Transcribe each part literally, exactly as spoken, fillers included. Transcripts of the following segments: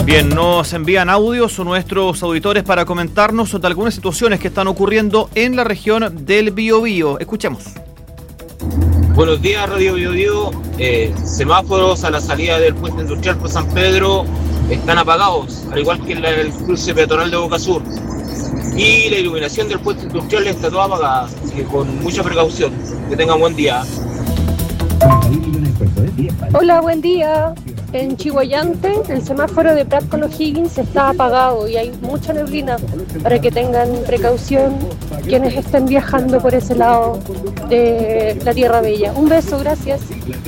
Bien, nos envían audios nuestros auditores para comentarnos sobre algunas situaciones que están ocurriendo en la región del Biobío. Escuchemos. Buenos días, Radio Biobío. Eh, semáforos a la salida del puente industrial por San Pedro están apagados, al igual que la, el cruce peatonal de Boca Sur. Y la iluminación del puente industrial está toda apagada, así que con mucha precaución. Que tengan buen día. Hola, buen día. En Chihuayante, el semáforo de Prat con O'Higgins está apagado y hay mucha neblina, para que tengan precaución quienes estén viajando por ese lado de la Tierra Bella. Un beso, gracias.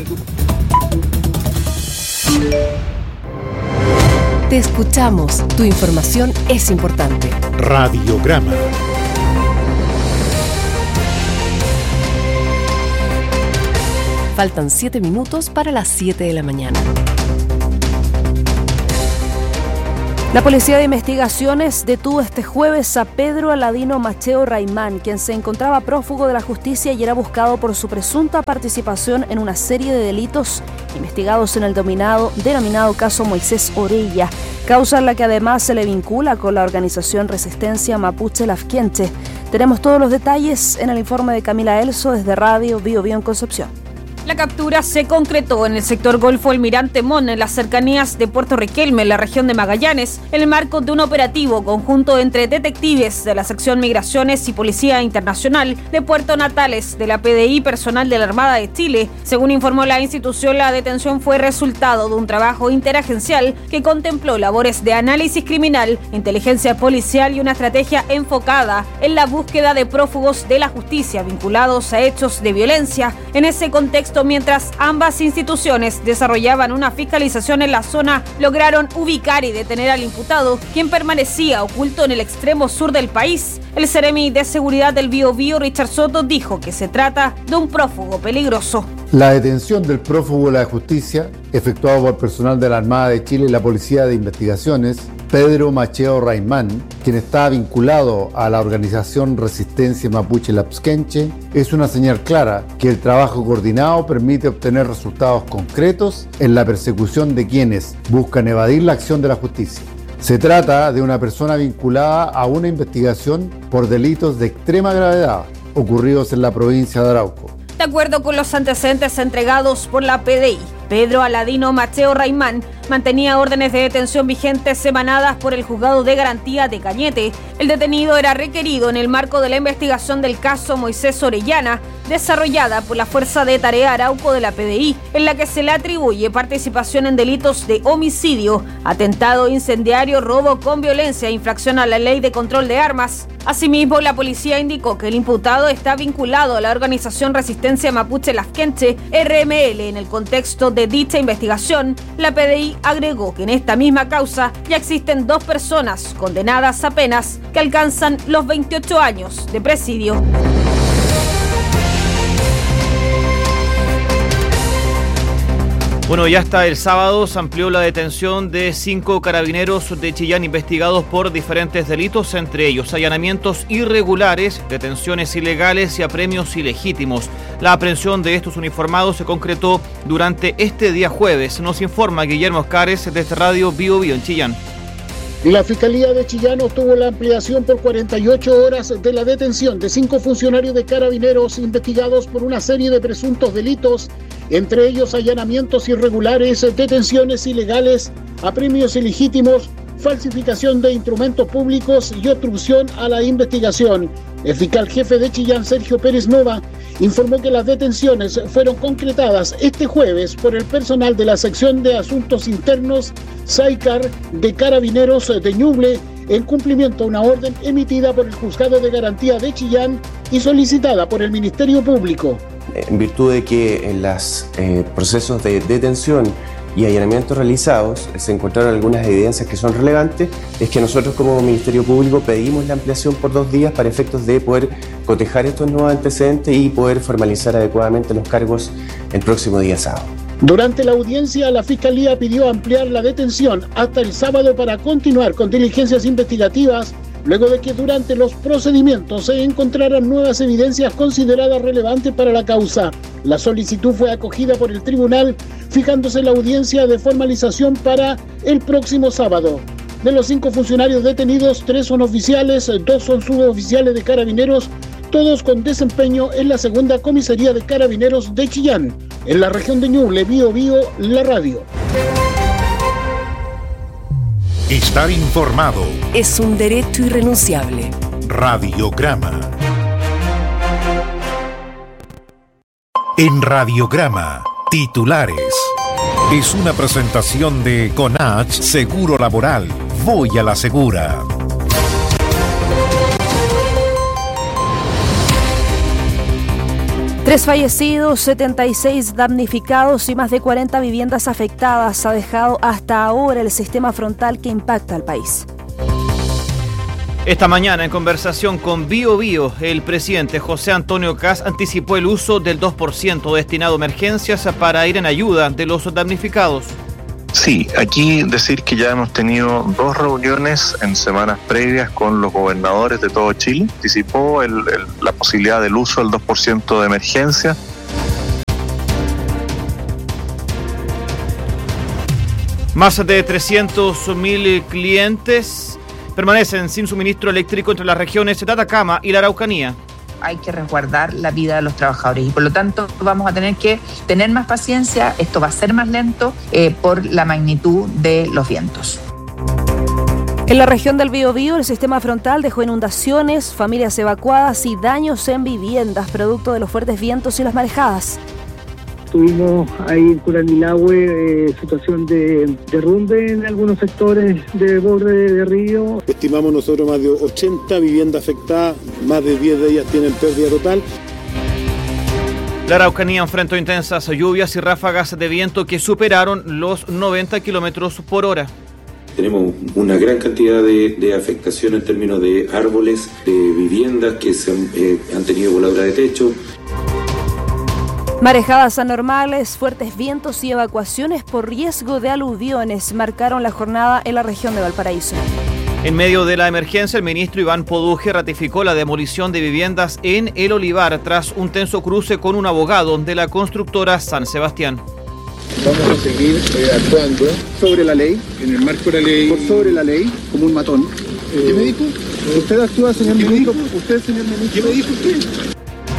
Te escuchamos, tu información es importante. Radiograma. Faltan siete minutos para las siete de la mañana. La Policía de Investigaciones detuvo este jueves a Pedro Aladino Macheo Raimán, quien se encontraba prófugo de la justicia y era buscado por su presunta participación en una serie de delitos investigados en el dominado, denominado caso Moisés Orella, causa en la que además se le vincula con la organización Resistencia Mapuche Lafkenche. Tenemos todos los detalles en el informe de Camila Elso desde Radio Biobío en Concepción. La captura se concretó en el sector Golfo Almirante Mon, en las cercanías de Puerto Riquelme, en la región de Magallanes, en el marco de un operativo conjunto entre detectives de la sección Migraciones y Policía Internacional de Puerto Natales, de la P D I, personal de la Armada de Chile. Según informó la institución, la detención fue resultado de un trabajo interagencial que contempló labores de análisis criminal, inteligencia policial y una estrategia enfocada en la búsqueda de prófugos de la justicia vinculados a hechos de violencia. En ese contexto, mientras ambas instituciones desarrollaban una fiscalización en la zona, lograron ubicar y detener al imputado, quien permanecía oculto en el extremo sur del país. El Seremi de Seguridad del Biobío, Richard Soto, dijo que se trata de un prófugo peligroso. La detención del prófugo de la justicia, efectuado por personal de la Armada de Chile y la Policía de Investigaciones, Pedro Macheo Raimán, quien está vinculado a la organización Resistencia Mapuche Lafkenche, es una señal clara que el trabajo coordinado permite obtener resultados concretos en la persecución de quienes buscan evadir la acción de la justicia. Se trata de una persona vinculada a una investigación por delitos de extrema gravedad ocurridos en la provincia de Arauco. De acuerdo con los antecedentes entregados por la P D I, Pedro Aladino Macheo Raimán mantenía órdenes de detención vigentes emanadas por el Juzgado de Garantía de Cañete. El detenido era requerido en el marco de la investigación del caso Moisés Orellana, desarrollada por la Fuerza de Tarea Arauco de la P D I, en la que se le atribuye participación en delitos de homicidio, atentado incendiario, robo con violencia e infracción a la ley de control de armas. Asimismo, la policía indicó que el imputado está vinculado a la organización Resistencia Mapuche Lafkenche, R M L. En el contexto de dicha investigación, la P D I agregó que en esta misma causa ya existen dos personas condenadas a penas que alcanzan los veintiocho años de presidio. Bueno, ya hasta el sábado se amplió la detención de cinco carabineros de Chillán investigados por diferentes delitos, entre ellos allanamientos irregulares, detenciones ilegales y apremios ilegítimos. La aprehensión de estos uniformados se concretó durante este día jueves. Nos informa Guillermo Oscares desde Radio Biobío en Chillán. La Fiscalía de Chillán obtuvo la ampliación por cuarenta y ocho horas de la detención de cinco funcionarios de carabineros investigados por una serie de presuntos delitos, entre ellos allanamientos irregulares, detenciones ilegales, apremios ilegítimos, falsificación de instrumentos públicos y obstrucción a la investigación. El fiscal jefe de Chillán, Sergio Pérez Nova, informó que las detenciones fueron concretadas este jueves por el personal de la sección de Asuntos Internos SAICAR de Carabineros de Ñuble, en cumplimiento a una orden emitida por el Juzgado de Garantía de Chillán y solicitada por el Ministerio Público. En virtud de que en los eh, procesos de detención y allanamientos realizados se encontraron algunas evidencias que son relevantes, es que nosotros como Ministerio Público pedimos la ampliación por dos días para efectos de poder cotejar estos nuevos antecedentes y poder formalizar adecuadamente los cargos el próximo día sábado. Durante la audiencia, la Fiscalía pidió ampliar la detención hasta el sábado para continuar con diligencias investigativas luego de que durante los procedimientos se encontraran nuevas evidencias consideradas relevantes para la causa. La solicitud fue acogida por el tribunal, fijándose la audiencia de formalización para el próximo sábado. De los cinco funcionarios detenidos, tres son oficiales, dos son suboficiales de Carabineros, todos con desempeño en la segunda comisaría de Carabineros de Chillán. En la región de Ñuble, Bío Bío, la radio. Estar informado es un derecho irrenunciable. Radiograma. En Radiograma, titulares. Es una presentación de Conach Seguro Laboral. Voy a la segura. Tres fallecidos, setenta y seis damnificados y más de cuarenta viviendas afectadas ha dejado hasta ahora el sistema frontal que impacta al país. Esta mañana, en conversación con Bío Bío, el presidente José Antonio Kast anticipó el uso del dos por ciento destinado a emergencias para ir en ayuda de los damnificados. Sí, aquí decir que ya hemos tenido dos reuniones en semanas previas con los gobernadores de todo Chile. Anticipó el, el, la posibilidad del uso del dos por ciento de emergencia. Más de trescientos mil clientes permanecen sin suministro eléctrico entre las regiones de Atacama y la Araucanía. Hay que resguardar la vida de los trabajadores y por lo tanto vamos a tener que tener más paciencia. Esto va a ser más lento eh, por la magnitud de los vientos. En la región del Biobío, el sistema frontal dejó inundaciones, familias evacuadas y daños en viviendas producto de los fuertes vientos y las marejadas. Tuvimos ahí en Curanilahue eh, situación de derrumbe en algunos sectores de borde de río. Estimamos nosotros más de ochenta viviendas afectadas, más de diez de ellas tienen pérdida total. La Araucanía enfrentó intensas lluvias y ráfagas de viento que superaron los noventa kilómetros por hora. Tenemos una gran cantidad de, de afectación en términos de árboles, de viviendas que se han, eh, han tenido voladura de techo. Marejadas anormales, fuertes vientos y evacuaciones por riesgo de aluviones marcaron la jornada en la región de Valparaíso. En medio de la emergencia, el ministro Iván Poduje ratificó la demolición de viviendas en El Olivar tras un tenso cruce con un abogado de la constructora San Sebastián. Vamos a seguir eh, actuando sobre la ley, en el marco de la ley, por sobre la ley, como un matón. Eh, ¿Qué me dijo? ¿Usted actúa, señor ministro? ¿Usted, señor ministro? ¿Qué me dijo usted?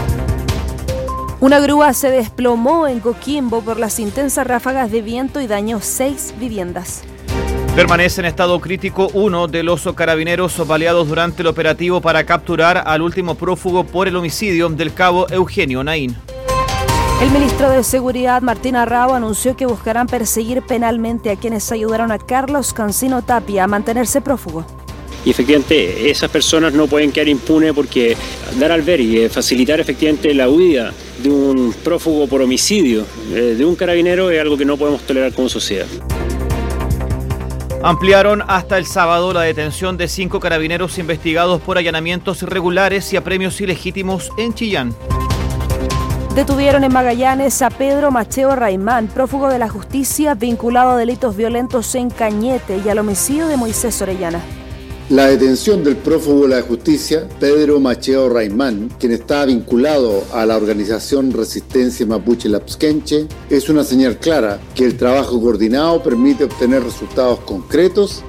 Una grúa se desplomó en Coquimbo por las intensas ráfagas de viento y dañó seis viviendas. Permanece en estado crítico uno de los carabineros baleados durante el operativo para capturar al último prófugo por el homicidio del cabo Eugenio Naín. El ministro de Seguridad, Martín Arrao, anunció que buscarán perseguir penalmente a quienes ayudaron a Carlos Cancino Tapia a mantenerse prófugo. Y efectivamente esas personas no pueden quedar impunes porque dar al ver y facilitar efectivamente la huida de un prófugo por homicidio eh, de un carabinero es algo que no podemos tolerar como sociedad. Ampliaron hasta el sábado la detención de cinco carabineros investigados por allanamientos irregulares y apremios ilegítimos en Chillán. Detuvieron en Magallanes a Pedro Macheo Raimán, prófugo de la justicia vinculado a delitos violentos en Cañete y al homicidio de Moisés Orellana. La detención del prófugo de la justicia, Pedro Macheo Raimán, quien está vinculado a la organización Resistencia Mapuche Lapsquenche, es una señal clara que el trabajo coordinado permite obtener resultados concretos.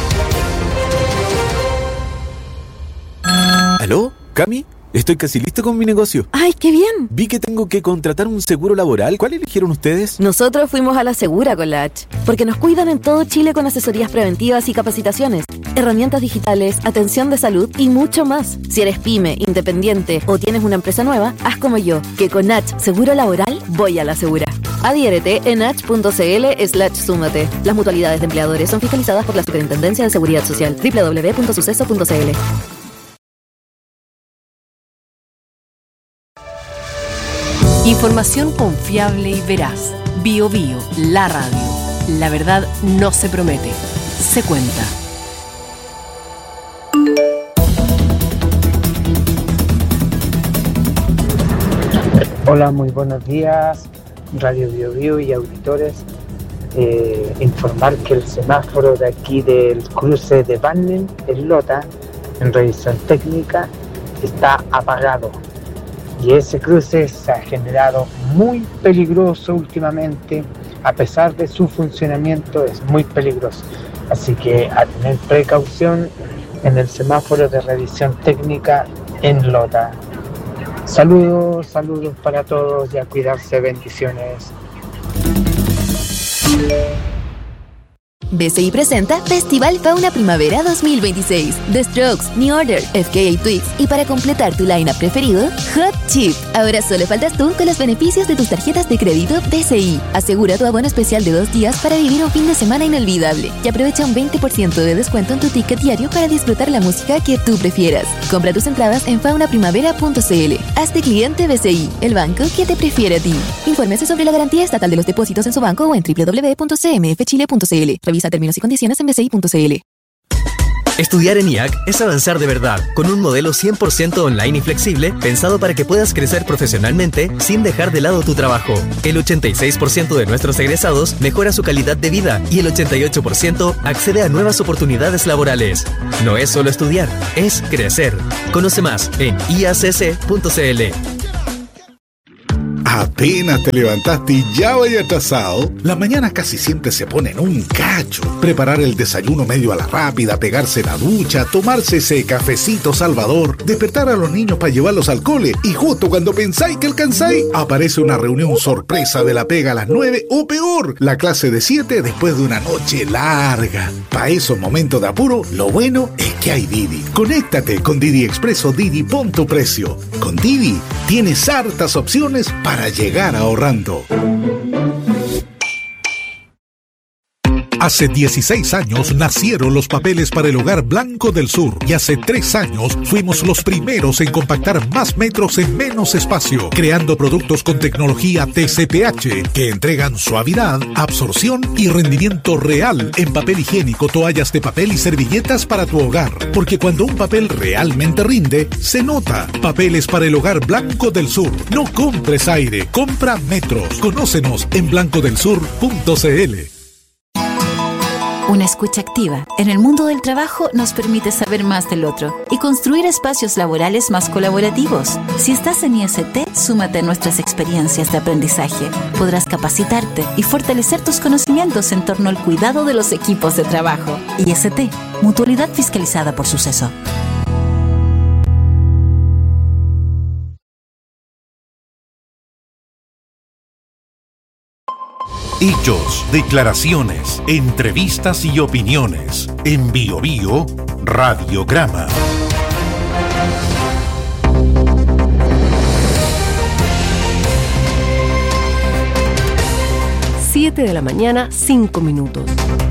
¿Aló? ¿Cami? Estoy casi listo con mi negocio. ¡Ay, qué bien! Vi que tengo que contratar un seguro laboral. ¿Cuál eligieron ustedes? Nosotros fuimos a la Segura con la H, porque nos cuidan en todo Chile con asesorías preventivas y capacitaciones, herramientas digitales, atención de salud y mucho más. Si eres pyme, independiente o tienes una empresa nueva, haz como yo, que con H Seguro Laboral voy a la Segura. Adhiérete en h.cl slash súmate. Las mutualidades de empleadores son fiscalizadas por la Superintendencia de Seguridad Social. doble u doble u doble u punto suceso punto c l. Información confiable y veraz. Bío Bío, la radio. La verdad no se promete, se cuenta. Hola, muy buenos días, Radio Bío Bío y auditores. Eh, informar que el semáforo de aquí del cruce de Barney, en Lota, en revisión técnica está apagado. Y ese cruce se ha generado muy peligroso últimamente, a pesar de su funcionamiento es muy peligroso. Así que a tener precaución en el semáforo de revisión técnica en Lota. Saludos, saludos para todos y a cuidarse, bendiciones. B C I presenta Festival Fauna Primavera dos mil veintiséis. The Strokes, New Order, F K A Twigs y para completar tu line-up preferido, Hot Chip. Ahora solo faltas tú con los beneficios de tus tarjetas de crédito B C I. Asegura tu abono especial de dos días para vivir un fin de semana inolvidable y aprovecha un veinte por ciento de descuento en tu ticket diario para disfrutar la música que tú prefieras. Compra tus entradas en fauna primavera punto c l. Hazte cliente B C I, el banco que te prefiere a ti. Infórmese sobre la garantía estatal de los depósitos en su banco o en doble u doble u doble u punto c m f chile punto c l. Revisa términos y condiciones en b c i punto c l. Estudiar en I A C es avanzar de verdad, con un modelo cien por ciento online y flexible, pensado para que puedas crecer profesionalmente sin dejar de lado tu trabajo. El ochenta y seis por ciento de nuestros egresados mejora su calidad de vida y el ochenta y ocho por ciento accede a nuevas oportunidades laborales. No es solo estudiar, es crecer. Conoce más en i a c c punto c l. Apenas te levantaste y ya vaya atrasado. La mañana casi siempre se pone en un cacho. Preparar el desayuno medio a la rápida, pegarse la ducha, tomarse ese cafecito salvador, despertar a los niños para llevarlos al cole y justo cuando pensáis que alcanzáis, aparece una reunión sorpresa de la pega a las nueve o peor, la clase de siete después de una noche larga. Para esos momentos de apuro, lo bueno es que hay Didi. Conéctate con Didi Expreso Didi, pon tu precio. Con Didi tienes hartas opciones para llegar ahorrando. Hace dieciséis años nacieron los papeles para el hogar Blanco del Sur y hace tres años fuimos los primeros en compactar más metros en menos espacio, creando productos con tecnología T C P H que entregan suavidad, absorción y rendimiento real en papel higiénico, toallas de papel y servilletas para tu hogar. Porque cuando un papel realmente rinde, se nota. Papeles para el hogar Blanco del Sur. No compres aire, compra metros. Conócenos en blanco del sur punto c l. Una escucha activa en el mundo del trabajo nos permite saber más del otro y construir espacios laborales más colaborativos. Si estás en I S T, súmate a nuestras experiencias de aprendizaje. Podrás capacitarte y fortalecer tus conocimientos en torno al cuidado de los equipos de trabajo. I S T, Mutualidad Fiscalizada por Suceso. Hechos, declaraciones, entrevistas y opiniones. En Bio Bio, Radiograma. Siete de la mañana, cinco minutos.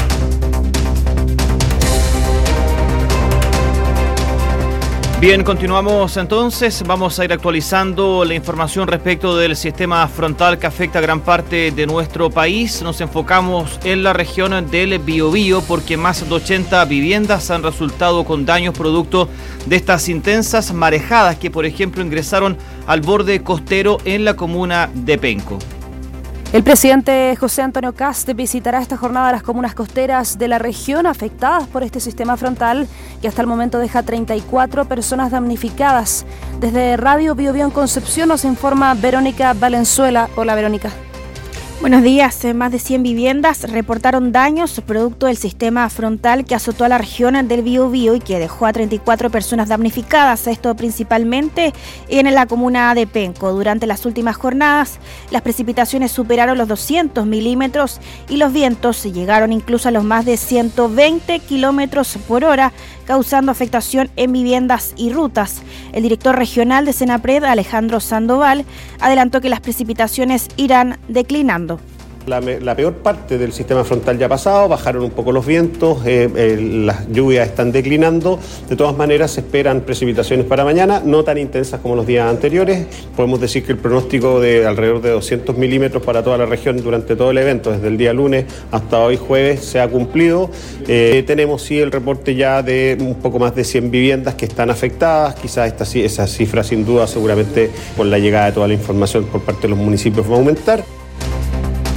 Bien, continuamos entonces. Vamos a ir actualizando la información respecto del sistema frontal que afecta a gran parte de nuestro país. Nos enfocamos en la región del Biobío porque más de ochenta viviendas han resultado con daños producto de estas intensas marejadas que, por ejemplo, ingresaron al borde costero en la comuna de Penco. El presidente José Antonio Kast visitará esta jornada las comunas costeras de la región afectadas por este sistema frontal que hasta el momento deja treinta y cuatro personas damnificadas. Desde Radio Bio Bio en Concepción nos informa Verónica Valenzuela. Hola, Verónica. Buenos días. Más de cien viviendas reportaron daños producto del sistema frontal que azotó a la región del Biobío y que dejó a treinta y cuatro personas damnificadas, esto principalmente en la comuna de Penco. Durante las últimas jornadas, las precipitaciones superaron los doscientos milímetros y los vientos llegaron incluso a los más de ciento veinte kilómetros por hora, causando afectación en viviendas y rutas. El director regional de Senapred, Alejandro Sandoval, adelantó que las precipitaciones irán declinando. La, la peor parte del sistema frontal ya ha pasado, bajaron un poco los vientos, eh, eh, las lluvias están declinando. De todas maneras, se esperan precipitaciones para mañana, no tan intensas como los días anteriores. Podemos decir que el pronóstico de alrededor de doscientos milímetros para toda la región durante todo el evento, desde el día lunes hasta hoy jueves, se ha cumplido. Eh, tenemos sí el reporte ya de un poco más de cien viviendas que están afectadas. Quizás esta, esa cifra sin duda seguramente con la llegada de toda la información por parte de los municipios va a aumentar.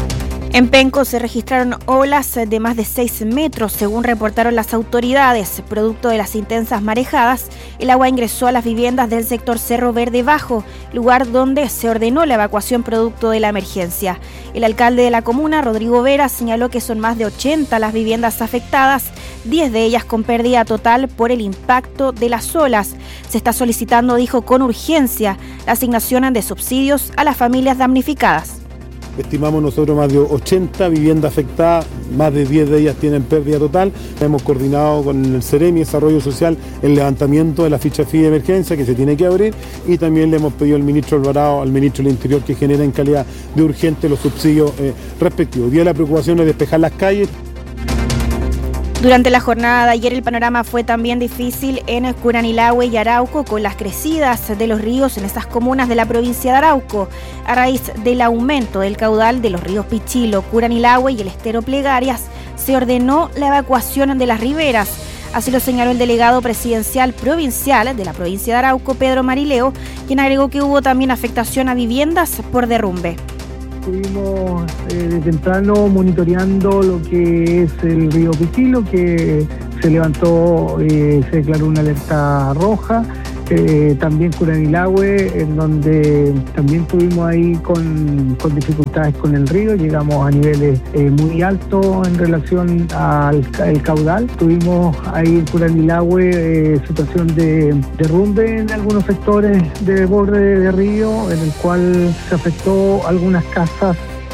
En Penco se registraron olas de más de seis metros, según reportaron las autoridades. Producto de las intensas marejadas, el agua ingresó a las viviendas del sector Cerro Verde Bajo, lugar donde se ordenó la evacuación producto de la emergencia. El alcalde de la comuna, Rodrigo Vera, señaló que son más de ochenta las viviendas afectadas, diez de ellas con pérdida total por el impacto de las olas. Se está solicitando, dijo, con urgencia la asignación de subsidios a las familias damnificadas. Estimamos nosotros más de ochenta viviendas afectadas, más de diez de ellas tienen pérdida total. Hemos coordinado con el Ceremi Desarrollo Social el levantamiento de la ficha F I de emergencia que se tiene que abrir, y también le hemos pedido al ministro Alvarado, al ministro del Interior, que genera en calidad de urgente los subsidios eh, respectivos. Hoy día la preocupación es despejar las calles. Durante la jornada de ayer el panorama fue también difícil en Curanilahue y Arauco, con las crecidas de los ríos en estas comunas de la provincia de Arauco, a raíz del aumento del caudal de los ríos Pichilo, Curanilahue y el estero Plegarias. Se ordenó la evacuación de las riberas. Así lo señaló el delegado presidencial provincial de la provincia de Arauco, Pedro Marileo, quien agregó que hubo también afectación a viviendas por derrumbe. Estuvimos eh, de temprano monitoreando lo que es el río Pichilo, que se levantó, eh, se declaró una alerta roja. Eh, también Curanilahue, en donde también estuvimos ahí con, con dificultades con el río, llegamos a niveles eh, muy altos en relación al el caudal. Tuvimos ahí en Curanilahue eh, situación de derrumbe en algunos sectores de borde de río, en el cual se afectó algunas casas.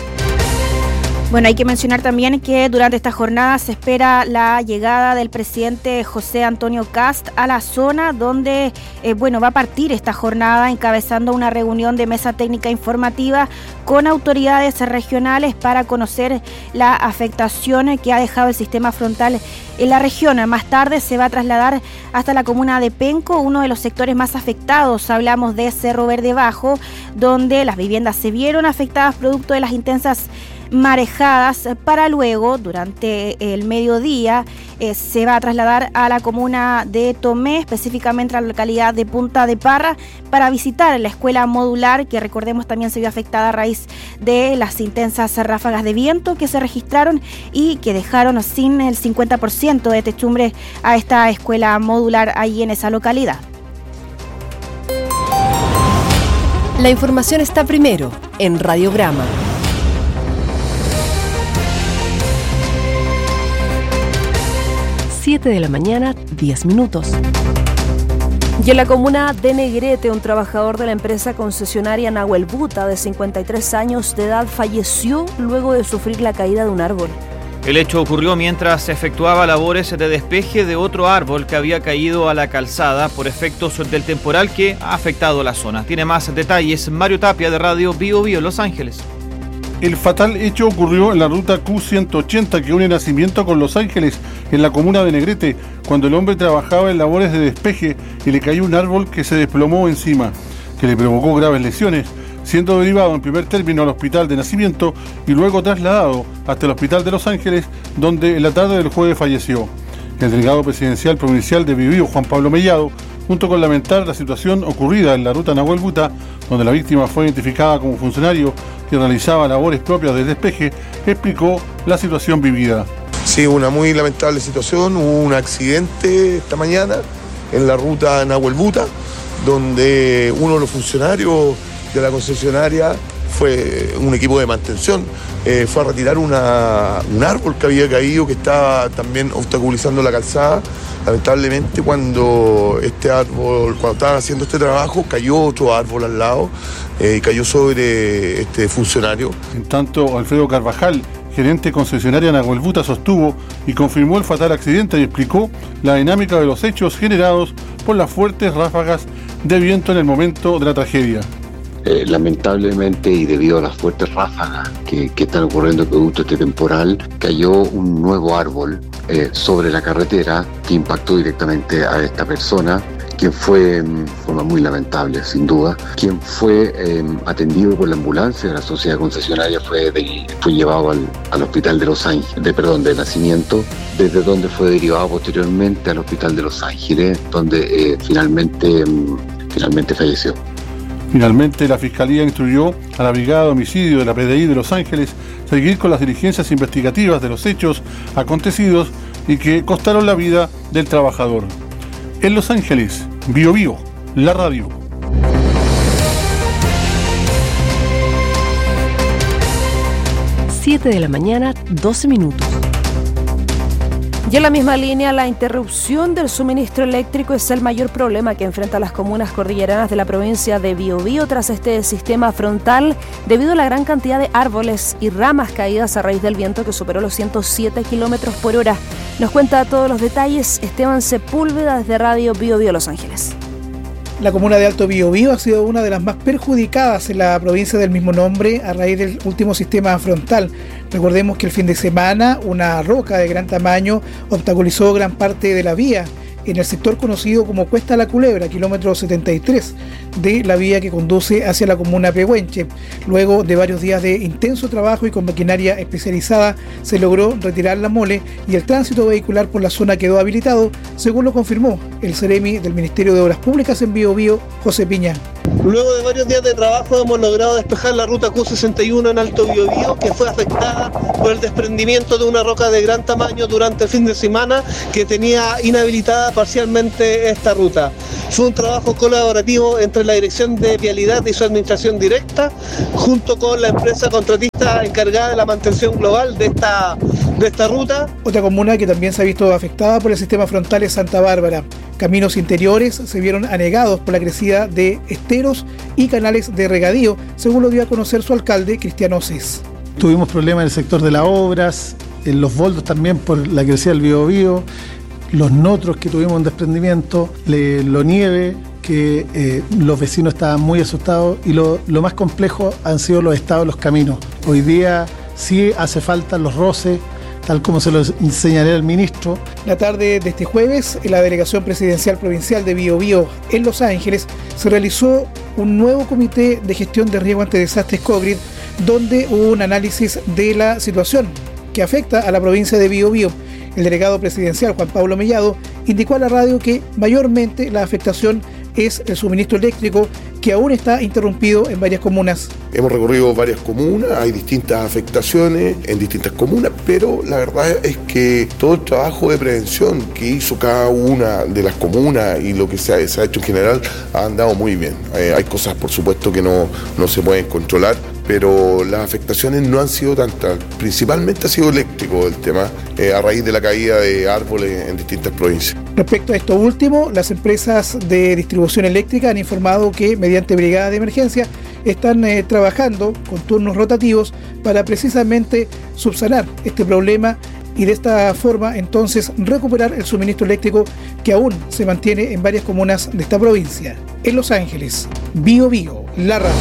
Bueno, hay que mencionar también que durante esta jornada se espera la llegada del presidente José Antonio Kast a la zona donde, eh, bueno, va a partir esta jornada encabezando una reunión de mesa técnica informativa con autoridades regionales para conocer la afectación que ha dejado el sistema frontal en la región. Más tarde se va a trasladar hasta la comuna de Penco, uno de los sectores más afectados. Hablamos de Cerro Verde Bajo, donde las viviendas se vieron afectadas producto de las intensas marejadas, para luego, durante el mediodía, eh, se va a trasladar a la comuna de Tomé, específicamente a la localidad de Punta de Parra, para visitar la escuela modular, que recordemos también se vio afectada a raíz de las intensas ráfagas de viento que se registraron y que dejaron sin el cincuenta por ciento de techumbre a esta escuela modular ahí en esa localidad. La información está primero en Radiograma. siete de la mañana, diez minutos. Y en la comuna de Negrete, un trabajador de la empresa concesionaria Nahuel Buta, de cincuenta y tres años de edad, falleció luego de sufrir la caída de un árbol. El hecho ocurrió mientras se efectuaba labores de despeje de otro árbol que había caído a la calzada por efectos del temporal que ha afectado la zona. Tiene más detalles Mario Tapia, de Radio Bio Bio, Los Ángeles. El fatal hecho ocurrió en la ruta Q ciento ochenta que une Nacimiento con Los Ángeles, en la comuna de Negrete, cuando el hombre trabajaba en labores de despeje y le cayó un árbol que se desplomó encima, que le provocó graves lesiones, siendo derivado en primer término al hospital de Nacimiento y luego trasladado hasta el hospital de Los Ángeles, donde en la tarde del jueves falleció. El delegado presidencial provincial de Biobío, Juan Pablo Mellado, junto con lamentar la situación ocurrida en la ruta Nahuel Buta, donde la víctima fue identificada como funcionario que realizaba labores propias de despeje, explicó la situación vivida. Sí, una muy lamentable situación. Hubo un accidente esta mañana en la ruta Nahuel Buta, donde uno de los funcionarios de la concesionaria fue un equipo de mantención, eh, fue a retirar una, un árbol que había caído, que estaba también obstaculizando la calzada. Lamentablemente, cuando este árbol, cuando estaban haciendo este trabajo, cayó otro árbol al lado eh, y cayó sobre este funcionario. En tanto, Alfredo Carvajal, gerente concesionaria Nahuel Buta, sostuvo y confirmó el fatal accidente y explicó la dinámica de los hechos generados por las fuertes ráfagas de viento en el momento de la tragedia. Eh, lamentablemente, y debido a las fuertes ráfagas que, que están ocurriendo producto de este temporal, cayó un nuevo árbol eh, sobre la carretera que impactó directamente a esta persona, quien fue, de forma muy lamentable, sin duda, quien fue eh, atendido por la ambulancia de la sociedad concesionaria, fue, de, fue llevado al, al hospital de Los Ángeles, de, perdón, de Nacimiento, desde donde fue derivado posteriormente al hospital de Los Ángeles, donde eh, finalmente, finalmente falleció. Finalmente, la Fiscalía instruyó a la Brigada de Homicidio de la P D I de Los Ángeles seguir con las diligencias investigativas de los hechos acontecidos y que costaron la vida del trabajador. En Los Ángeles, Bio Bio, la radio. siete de la mañana, doce minutos. Y en la misma línea, la interrupción del suministro eléctrico es el mayor problema que enfrentan las comunas cordilleranas de la provincia de Biobío tras este sistema frontal debido a la gran cantidad de árboles y ramas caídas a raíz del viento que superó los ciento siete kilómetros por hora. Nos cuenta todos los detalles Esteban Sepúlveda desde Radio Biobío Los Ángeles. La comuna de Alto Biobío ha sido una de las más perjudicadas en la provincia del mismo nombre a raíz del último sistema frontal. Recordemos que el fin de semana una roca de gran tamaño obstaculizó gran parte de la vía en el sector conocido como Cuesta La Culebra, kilómetro setenta y tres de la vía que conduce hacia la comuna Pehuenche. Luego de varios días de intenso trabajo y con maquinaria especializada, se logró retirar la mole y el tránsito vehicular por la zona quedó habilitado, según lo confirmó el Ceremi del Ministerio de Obras Públicas en Biobío, José Piña. Luego de varios días de trabajo hemos logrado despejar la ruta Q sesenta y uno en Alto Biobío, que fue afectada por el desprendimiento de una roca de gran tamaño durante el fin de semana que tenía inhabilitada parcialmente esta ruta. Fue un trabajo colaborativo entre la Dirección de Vialidad y su administración directa, junto con la empresa contratista encargada de la mantención global de esta, de esta ruta. Otra comuna que también se ha visto afectada por el sistema frontal es Santa Bárbara. Caminos interiores se vieron anegados por la crecida de esteros y canales de regadío, según lo dio a conocer su alcalde, Cristiano Cés. Tuvimos problemas en el sector de las obras, en los boldos también por la crecida del Biobío, los notros que tuvimos en desprendimiento, le, lo nieve, que eh, los vecinos estaban muy asustados y lo, lo más complejo han sido los estados de los caminos. Hoy día sí hace falta los roces, tal como se lo señalé al ministro. La tarde de este jueves, en la Delegación Presidencial Provincial de Biobío en Los Ángeles, se realizó un nuevo comité de gestión de riesgo ante desastres COVID, donde hubo un análisis de la situación que afecta a la provincia de Biobío. El delegado presidencial, Juan Pablo Mellado, indicó a la radio que mayormente la afectación es el suministro eléctrico, que aún está interrumpido en varias comunas. Hemos recorrido varias comunas, hay distintas afectaciones en distintas comunas, pero la verdad es que todo el trabajo de prevención que hizo cada una de las comunas y lo que se ha, se ha hecho en general ha andado muy bien. Eh, hay cosas, por supuesto, que no, no se pueden controlar, pero las afectaciones no han sido tantas. Principalmente ha sido eléctrico el tema, eh, a raíz de la caída de árboles en distintas provincias. Respecto a esto último, las empresas de distribución eléctrica han informado que mediante brigadas de emergencia están eh, trabajando con turnos rotativos para precisamente subsanar este problema y de esta forma entonces recuperar el suministro eléctrico que aún se mantiene en varias comunas de esta provincia. En Los Ángeles, Biobío, la radio.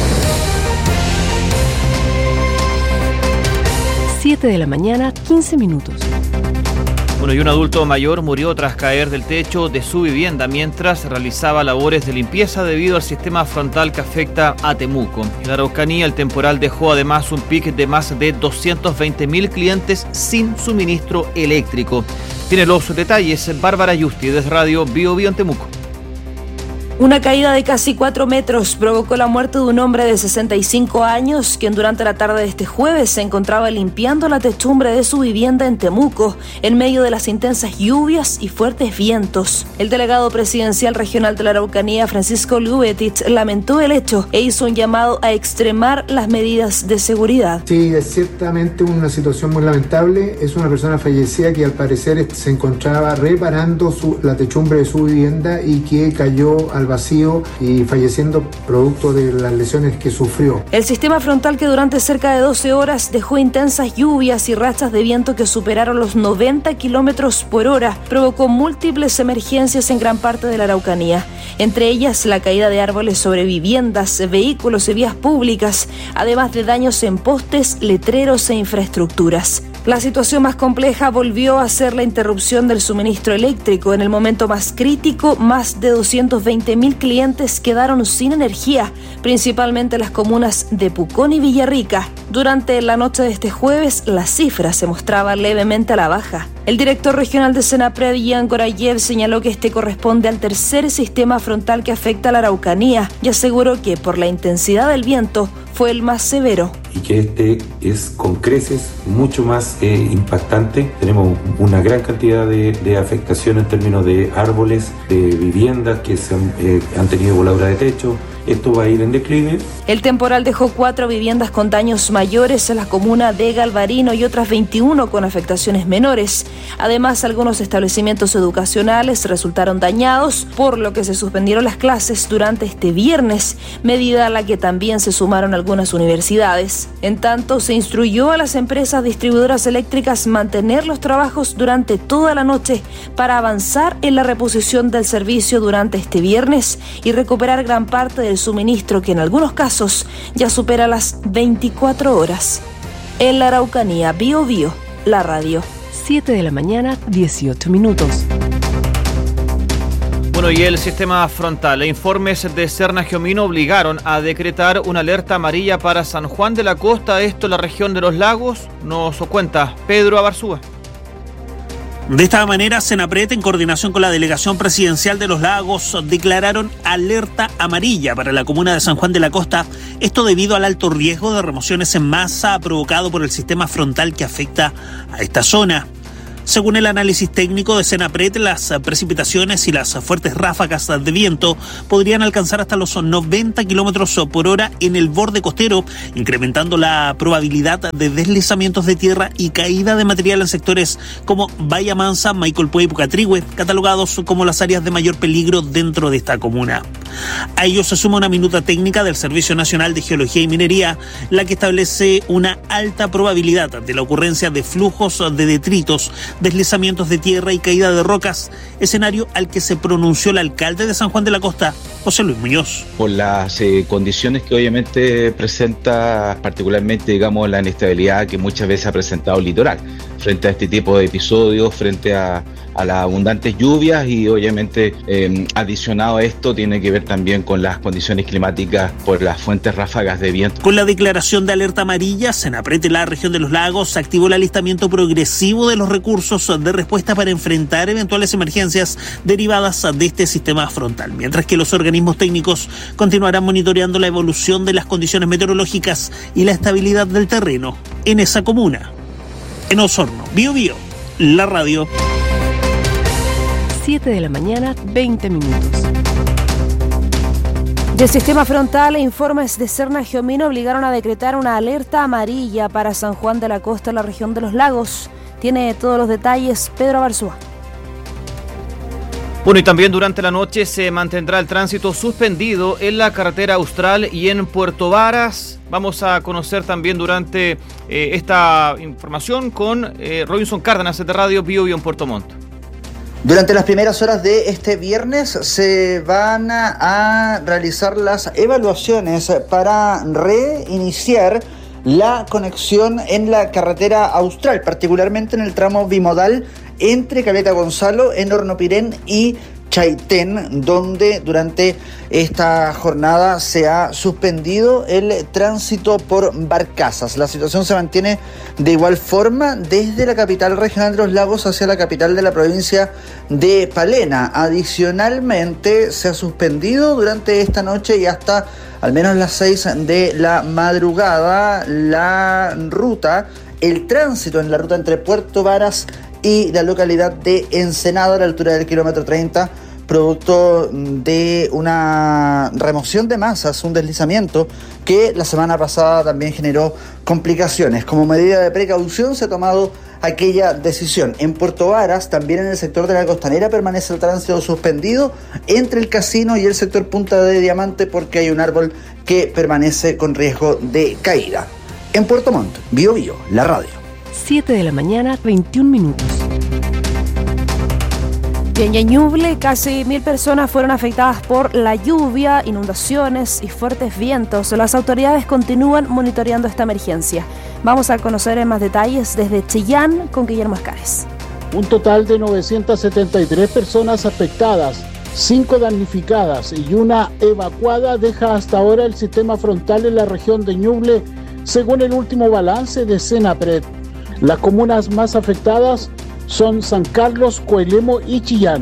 siete de la mañana, quince minutos. Bueno, y un adulto mayor murió tras caer del techo de su vivienda mientras realizaba labores de limpieza debido al sistema frontal que afecta a Temuco. En la Araucanía, el temporal dejó además un pic de más de doscientos veinte mil clientes sin suministro eléctrico. Tiene los detalles Bárbara Yusti desde Radio Biobío en Temuco. Una caída de casi cuatro metros provocó la muerte de un hombre de sesenta y cinco años, quien durante la tarde de este jueves se encontraba limpiando la techumbre de su vivienda en Temuco, en medio de las intensas lluvias y fuertes vientos. El delegado presidencial regional de la Araucanía, Francisco Lubetich, lamentó el hecho e hizo un llamado a extremar las medidas de seguridad. Sí, es ciertamente una situación muy lamentable. Es una persona fallecida que al parecer se encontraba reparando su, la techumbre de su vivienda y que cayó al vacío y falleciendo producto de las lesiones que sufrió. El sistema frontal, que durante cerca de doce horas dejó intensas lluvias y rachas de viento que superaron los noventa kilómetros por hora, provocó múltiples emergencias en gran parte de la Araucanía, entre ellas la caída de árboles sobre viviendas, vehículos y vías públicas, además de daños en postes, letreros e infraestructuras. La situación más compleja volvió a ser la interrupción del suministro eléctrico. En el momento más crítico, más de doscientos veinte mil clientes quedaron sin energía, principalmente en las comunas de Pucón y Villarrica. Durante la noche de este jueves, la cifra se mostraba levemente a la baja. El director regional de Senapred, Ian Gorayev, señaló que este corresponde al tercer sistema frontal que afecta a la Araucanía y aseguró que, por la intensidad del viento, fue el más severo. Y que este es con creces mucho más eh, impactante. Tenemos una gran cantidad de, de afectación en términos de árboles, de viviendas que se han, eh, han tenido voladura de techo. Esto va a ir en declive. El temporal dejó cuatro viviendas con daños mayores en la comuna de Galvarino y otras veintiuno con afectaciones menores. Además, algunos establecimientos educacionales resultaron dañados, por lo que se suspendieron las clases durante este viernes, medida a la que también se sumaron algunas universidades. En tanto, se instruyó a las empresas distribuidoras eléctricas mantener los trabajos durante toda la noche para avanzar en la reposición del servicio durante este viernes y recuperar gran parte del suministro que en algunos casos ya supera las veinticuatro horas. En la Araucanía, Bio Bio, la radio. siete de la mañana, dieciocho minutos. Bueno, y el sistema frontal e informes de Serna Geomino obligaron a decretar una alerta amarilla para San Juan de la Costa, esto en la región de los lagos. Nos cuenta Pedro Abarzúa. De esta manera, Senapred, en coordinación con la Delegación Presidencial de los Lagos, declararon alerta amarilla para la comuna de San Juan de la Costa, esto debido al alto riesgo de remociones en masa provocado por el sistema frontal que afecta a esta zona. Según el análisis técnico de Senapred, las precipitaciones y las fuertes ráfagas de viento podrían alcanzar hasta los noventa kilómetros por hora en el borde costero, incrementando la probabilidad de deslizamientos de tierra y caída de material en sectores como Bahía Mansa, Maicolpué y Pucatrihue, catalogados como las áreas de mayor peligro dentro de esta comuna. A ello se suma una minuta técnica del Servicio Nacional de Geología y Minería, la que establece una alta probabilidad de la ocurrencia de flujos de detritos, deslizamientos de tierra y caída de rocas, escenario al que se pronunció el alcalde de San Juan de la Costa, José Luis Muñoz. Por las eh, condiciones que obviamente presenta, particularmente, digamos, la inestabilidad que muchas veces ha presentado el litoral, frente a este tipo de episodios, frente a, a las abundantes lluvias y obviamente eh, adicionado a esto tiene que ver también con las condiciones climáticas por las fuentes ráfagas de viento. Con la declaración de alerta amarilla, Senapred en la región de los lagos activó el alistamiento progresivo de los recursos de respuesta para enfrentar eventuales emergencias derivadas de este sistema frontal, mientras que los organismos técnicos continuarán monitoreando la evolución de las condiciones meteorológicas y la estabilidad del terreno en esa comuna. En Osorno, Bio Bio, la radio. siete de la mañana, veinte minutos. Del sistema frontal e informes de Serna Geomino obligaron a decretar una alerta amarilla para San Juan de la Costa, en la región de los lagos. Tiene todos los detalles Pedro Abarzúa. Bueno, y también durante la noche se mantendrá el tránsito suspendido en la carretera Austral y en Puerto Varas. Vamos a conocer también durante eh, esta información con eh, Robinson Cárdenas de Radio Bio Bio en Puerto Montt. Durante las primeras horas de este viernes se van a realizar las evaluaciones para reiniciar la conexión en la carretera Austral, particularmente en el tramo bimodal entre Caleta Gonzalo, en Hornopirén y Chaitén, donde durante esta jornada se ha suspendido el tránsito por barcazas. La situación se mantiene de igual forma desde la capital regional de los lagos hacia la capital de la provincia de Palena. Adicionalmente, se ha suspendido durante esta noche y hasta al menos las seis de la madrugada la ruta, el tránsito en la ruta entre Puerto Varas y la localidad de Ensenado a la altura del kilómetro treinta, producto de una remoción de masas, un deslizamiento que la semana pasada también generó complicaciones. Como medida de precaución se ha tomado aquella decisión. En Puerto Varas, también en el sector de la Costanera, permanece el tránsito suspendido entre el casino y el sector Punta de Diamante porque hay un árbol que permanece con riesgo de caída. En Puerto Montt, Bio Bio, la radio. siete de la mañana, veintiún minutos. Y en Ñuble, casi mil personas fueron afectadas por la lluvia, inundaciones y fuertes vientos. Las autoridades continúan monitoreando esta emergencia. Vamos a conocer más detalles desde Chillán con Guillermo Escares. Un total de novecientas setenta y tres personas afectadas, cinco damnificadas y una evacuada deja hasta ahora el sistema frontal en la región de Ñuble, según el último balance de Senapred. Las comunas más afectadas son San Carlos, Coelemo y Chillán.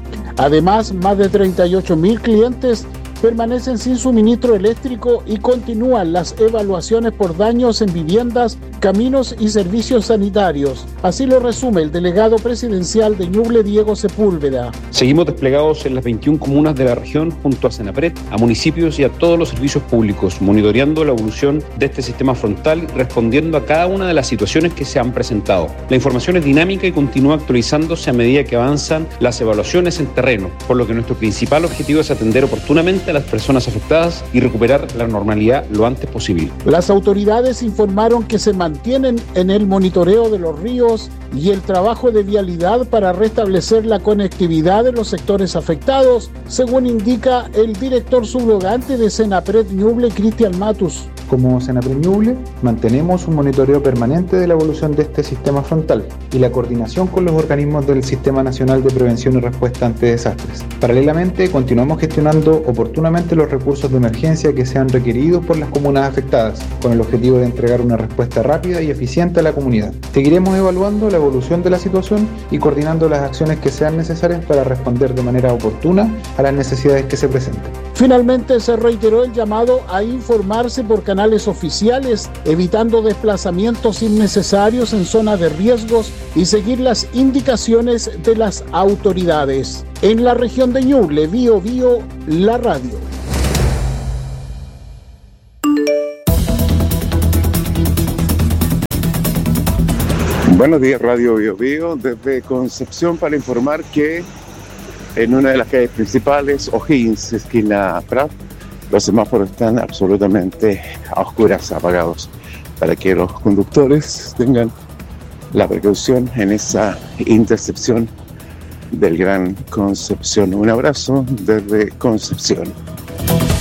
Además, más de treinta y ocho mil clientes permanecen sin suministro eléctrico y continúan las evaluaciones por daños en viviendas, caminos y servicios sanitarios. Así lo resume el delegado presidencial de Ñuble, Diego Sepúlveda. Seguimos desplegados en las veintiuna comunas de la región junto a Senapred, a municipios y a todos los servicios públicos, monitoreando la evolución de este sistema frontal y respondiendo a cada una de las situaciones que se han presentado. La información es dinámica y continúa actualizándose a medida que avanzan las evaluaciones en terreno, por lo que nuestro principal objetivo es atender oportunamente a las personas afectadas y recuperar la normalidad lo antes posible. Las autoridades informaron que se mantienen en el monitoreo de los ríos y el trabajo de vialidad para restablecer la conectividad de los sectores afectados, según indica el director subrogante de Senapred Ñuble, Cristian Matus. Como Senapred Ñuble, mantenemos un monitoreo permanente de la evolución de este sistema frontal y la coordinación con los organismos del Sistema Nacional de Prevención y Respuesta ante Desastres. Paralelamente, continuamos gestionando oportunamente los recursos de emergencia que sean requeridos por las comunas afectadas, con el objetivo de entregar una respuesta rápida y eficiente a la comunidad. Seguiremos evaluando la evolución de la situación y coordinando las acciones que sean necesarias para responder de manera oportuna a las necesidades que se presenten. Finalmente, se reiteró el llamado a informarse por canales oficiales, evitando desplazamientos innecesarios en zonas de riesgos y seguir las indicaciones de las autoridades. En la región de Ñuble, Bío Bío, la radio. Buenos días, Radio Bío Bío, desde Concepción para informar que en una de las calles principales, O'Higgins, esquina Prat, los semáforos están absolutamente a oscuras, apagados, para que los conductores tengan la precaución en esa intercepción del Gran Concepción. Un abrazo desde Concepción.